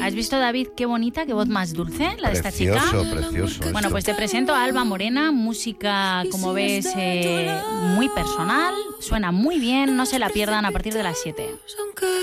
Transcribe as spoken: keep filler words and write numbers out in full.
¿Has visto, David, qué bonita, qué voz más dulce la de esta chica? Precioso, precioso. Bueno, esto. pues te presento a Alba Morena, música, como ves, eh, muy personal, suena muy bien, no se la pierdan a partir de las siete.